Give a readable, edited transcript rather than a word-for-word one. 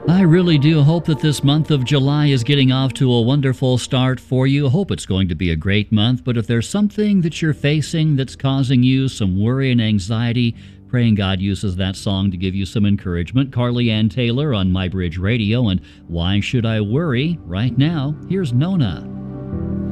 I really do hope that this month of July is getting off to a wonderful start for you. Hope it's going to be a great month, but if there's something that you're facing that's causing you some worry and anxiety, praying God uses that song to give you some encouragement. Carly Ann Taylor on My Bridge Radio, and Why Should I Worry? Right now, here's Nona.